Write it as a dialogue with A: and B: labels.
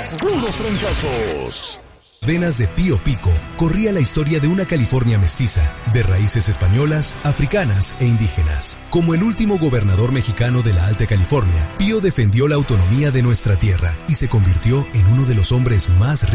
A: puros trancazos.
B: Venas de Pío Pico corría la historia de una California mestiza, de raíces españolas, africanas e indígenas. Como el último gobernador mexicano de la Alta California, Pío defendió la autonomía de nuestra tierra y se convirtió en uno de los hombres más ricos